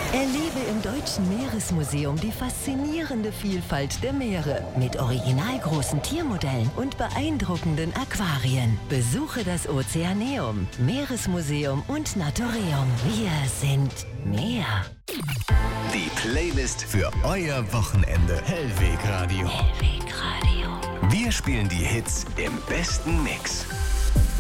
Erlebe im Deutschen Meeresmuseum die faszinierende Vielfalt der Meere mit originalgroßen Tiermodellen und beeindruckenden Aquarien. Besuche das Ozeaneum, Meeresmuseum und Naturium. Wir sind Meer. Die Playlist für euer Wochenende. Hellweg Radio. Hellweg Radio. Wir spielen die Hits im besten Mix.